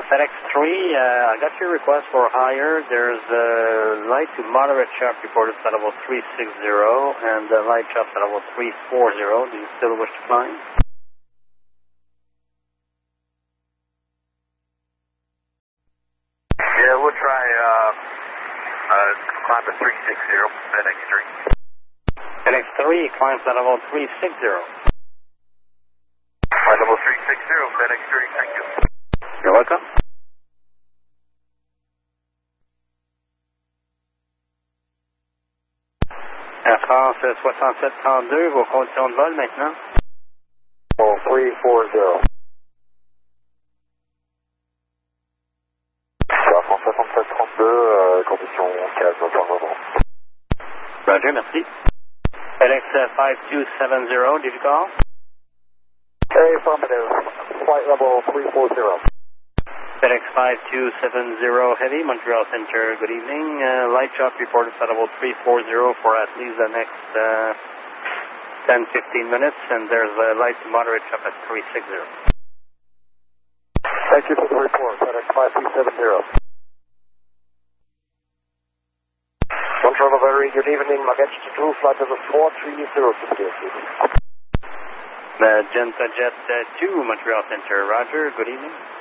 FedEx 3, I got your request for higher. There's light to moderate chop reported at level 360 and light chop at level 340. Do you still wish to climb? Yeah, we'll try climb at 360, FedEx 3. FedEx 3 climbs at level 360. Level 360, FedEx 3, thank you. You're welcome. Air France 6732, vos conditions de vol maintenant? 340. Air France 6732, condition calme pour le moment. Roger, merci. FedEx 5270, did you call? Affirmative. Flight level 340. FedEx 5270 Heavy, Montreal Center, good evening. Light chop reported at level 340 for at least the next 10-15 minutes, and there's a light to moderate chop at 360. Thank you for the report, FedEx 5270. Montreal, very good evening. Magetch to True, flight level 430 to the Genta Jet 2, Montreal Center, Roger, good evening.